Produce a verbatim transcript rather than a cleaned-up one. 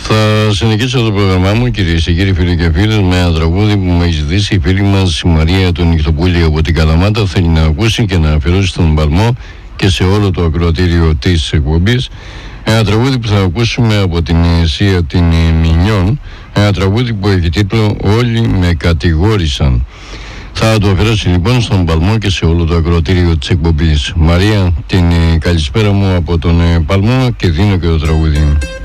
Θα συνεχίσω το πρόγραμμά μου, κυρίες και κύριοι, φίλοι και φίλες, με ένα τραγούδι που μου έχει ζητήσει η φίλη μας η Μαρία του Νυχτοπούλη από την Καλαμάτα. Θέλει να ακούσει και να αφιερώσει στον Παλμό και σε όλο το ακροατήριο της εκπομπής. Ένα τραγούδι που θα ακούσουμε από την Σία την Μινιόν. Ένα τραγούδι που έχει τίτλο «Όλοι με κατηγόρησαν». Θα το αφιερώσει λοιπόν στον Παλμό και σε όλο το ακροατήριο της εκπομπής. Μαρία, την καλησπέρα μου από τον Παλμό και δίνω και το τραγούδι.